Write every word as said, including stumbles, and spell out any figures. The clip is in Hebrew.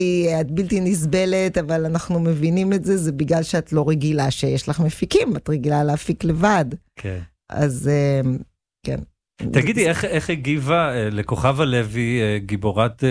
את בלתי נסבלת, אבל אנחנו מבינים את זה, זה בגלל שאת לא רגילה שיש לך מפיקים, את רגילה להפיק לבד. כן. אז כן. תגידי, איך הגיבה לכוכבה לוי, גיבורת